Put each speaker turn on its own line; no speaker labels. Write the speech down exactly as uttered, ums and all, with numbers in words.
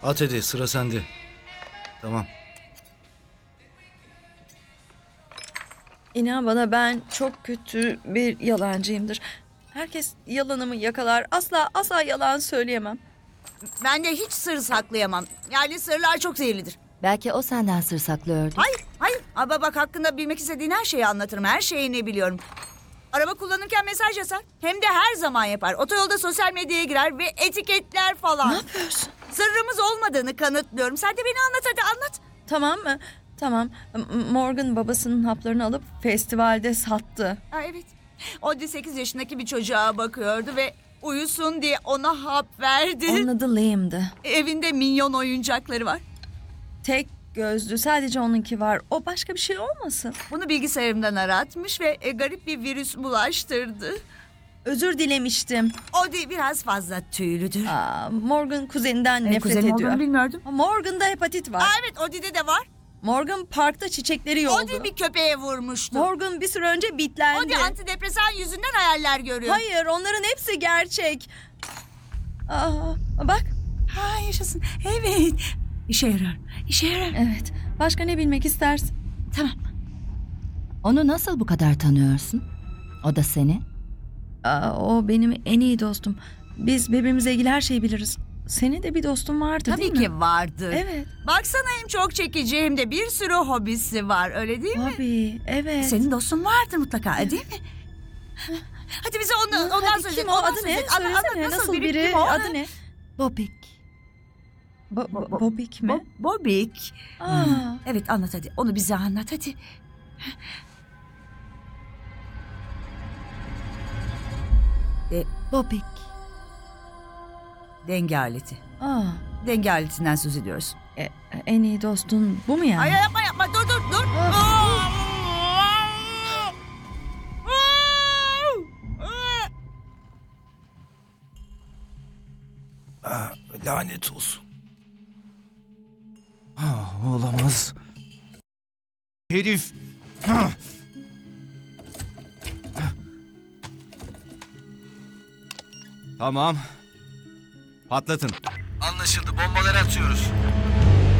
At hadi, sıra sende. Tamam.
İnan bana, ben çok kötü bir yalancıyımdır. Herkes yalanımı yakalar. Asla asla yalan söyleyemem.
Ben de hiç sır saklayamam. Yani sırlar çok zehirlidir.
Belki o senden sır saklıyordu.
Hayır, hayır. Ama bak, hakkında bilmek istediğin her şeyi anlatırım. Her şeyini biliyorum. Araba kullanırken mesaj yazar. Hem de her zaman yapar. Otoyolda sosyal medyaya girer ve etiketler falan.
Ne yapıyorsun?
Sırrımız olmadığını kanıtlıyorum. Sen de beni anlat, hadi anlat.
Tamam mı? Tamam. M- Morgan babasının haplarını alıp festivalde sattı.
Ha, evet. Oddi sekiz yaşındaki bir çocuğa bakıyordu ve uyusun diye ona hap verdi.
Onun adı Liam'dı.
Evinde minyon oyuncakları var.
Tek gözlü, sadece onunki var. O başka bir şey olmasın?
Bunu bilgisayarımdan aratmış ve e, garip bir virüs bulaştırdı.
Özür dilemiştim.
Oddi biraz fazla tüylüdür.
Aa, Morgan kuzeninden
E,
nefret
kuzenim
ediyor.
olduğunu bilmiyordum.
Morgan'da hepatit var.
Aa, evet, Oddi'de de var.
Morgan parkta çiçekleri yoldu.
Oddi bir köpeğe vurmuştu.
Morgan bir süre önce bitlendi.
Oddi antidepresan yüzünden hayaller görüyor.
Hayır, onların hepsi gerçek. Aa, bak.
Ha, yaşasın. Evet. İşe yarar. İşe yarar.
Evet. Başka ne bilmek istersin?
Tamam.
Onu nasıl bu kadar tanıyorsun? O da seni.
Aa, o benim en iyi dostum. Biz birbirimize ilgili her şeyi biliriz. Senin de bir dostun vardı, değil
Tabii
mi?
ki vardır.
Evet.
Baksana, hem çok çekici hem de bir sürü hobisi var, öyle değil mi?
Abi, evet.
Senin dostun vardır mutlaka, değil mi? Hadi bize onu, ondan
Hadi,
söz
kim
et.
o?
ondan
Adı
söz
ne?
et. Anla- anla,
Söylesene. Nasıl biri?
Kim o?
Adı ne?
Bobik.
Bo- Bo- Bobik mi?
Bo- Bobik.
Aa,
Evet, anlat hadi. Onu bize anlat hadi. E,
Bobik.
denge aleti.
aa.
Denge aletinden söz ediyoruz.
E, en iyi dostun bu mu yani?
Ay yapma yapma, dur dur dur.
Ah, lanet olsun. Ah, olamaz. Herif. Ah.
Tamam. Patlatın.
Anlaşıldı, bombaları atıyoruz.